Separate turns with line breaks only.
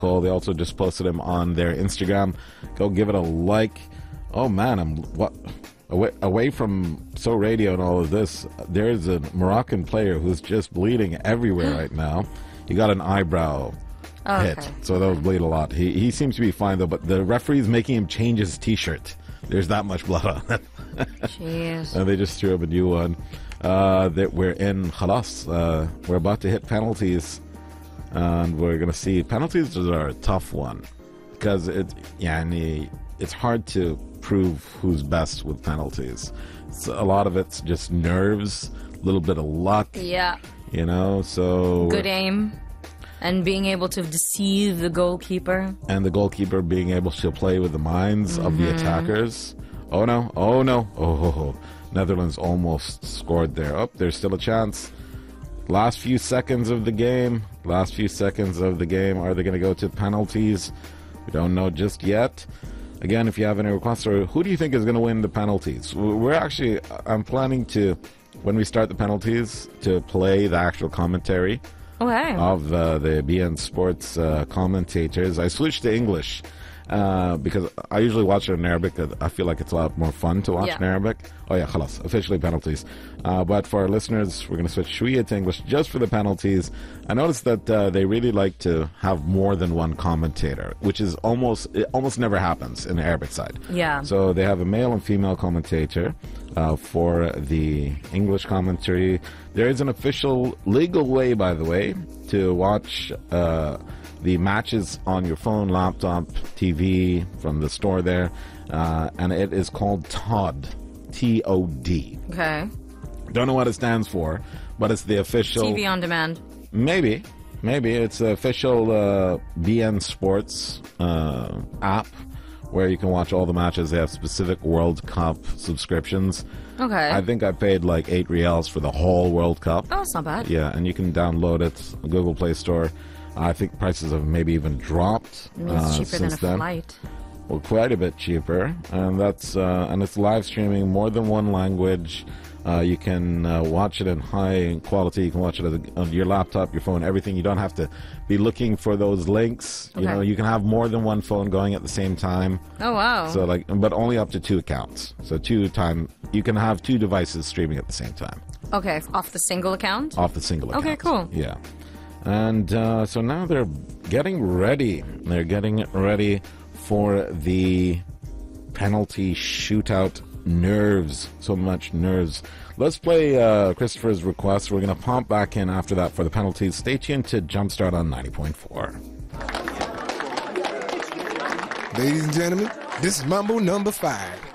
They also just posted him on their Instagram. Go give it a like. Oh man, away from So Radio and all of this, there's a Moroccan player who's just bleeding everywhere right now. He got an eyebrow hit, so that would bleed a lot. He seems to be fine though, but the referee's making him change his t-shirt. There's that much blood on it.
Jeez.
And they just threw up a new one. That we're in Khalas. We're about to hit penalties. And we're going to see penalties are a tough one because it's hard to prove who's best with penalties. A lot of it's just nerves, a little bit of luck.
Yeah.
So
good aim and being able to deceive the goalkeeper.
And the goalkeeper being able to play with the minds of the attackers. Oh no. Oh. Netherlands almost scored there. Oh, there's still a chance. Last few seconds of the game. Are they going to go to penalties? We don't know just yet. Again, if you have any requests, or who do you think is going to win the penalties? I'm planning to, when we start the penalties, to play the actual commentary of the BN Sports commentators. I switched to English because I usually watch it in Arabic. I feel like it's a lot more fun to watch in Arabic. Oh yeah, khalas, officially penalties. But for our listeners, we're going to switch shwiya to English just for the penalties. I noticed that they really like to have more than one commentator, which is almost never happens in the Arabic side.
Yeah.
So they have a male and female commentator for the English commentary. There is an official legal way, by the way, to watch the matches on your phone, laptop, TV from the store there, and it is called TOD. T-O-D.
Okay.
Don't know what it stands for, but it's the official...
TV on demand.
Maybe. It's the official BN Sports app where you can watch all the matches. They have specific World Cup subscriptions.
Okay.
I think I paid like 8 riyals for the whole World Cup.
Oh, it's not bad.
Yeah, and you can download it, Google Play Store. I think prices have maybe even dropped
It's cheaper
since
than a
then.
flight.
Well, quite a bit cheaper, and that's and it's live streaming, more than one language. You can watch it in high quality. You can watch it on your laptop, your phone, everything. You don't have to be looking for those links.
Okay.
You can have more than one phone going at the same time.
Oh wow!
So but only up to 2 accounts. So you can have 2 devices streaming at the same time.
Okay, off the single account.
Off the single account.
Okay, cool.
Yeah, and so now they're getting ready. They're getting ready for the penalty shootout. Nerves, so much nerves. Let's play Christopher's request. We're going to pump back in after that for the penalties. Stay tuned to Jumpstart on 90.4.
Ladies and gentlemen, this is Mambo number 5.